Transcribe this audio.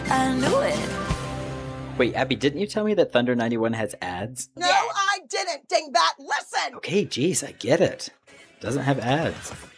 I knew it. Wait, Abby, didn't you tell me that Thunder 91 has ads? No, I didn't, dingbat. Listen! Okay, geez, I get it. Doesn't have ads.